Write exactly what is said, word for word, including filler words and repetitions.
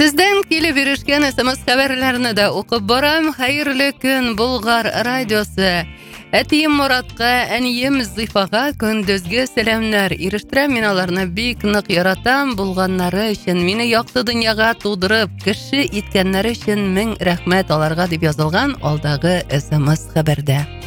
Бездән килеп ирешкән смс хәбәрләрне дә укып барам. Хәерле көн, Болгар радиосы. Әтием Моратка, әнием Зифага көндезге сәламнар. Ирештерәм мин аларны бик нык яратам. Булганнары өчен, мине якты дөньяга тудырып, кеше иткәннәре өчен мең рәхмәт аларга дип язылган алдагы смс хәбәрдә.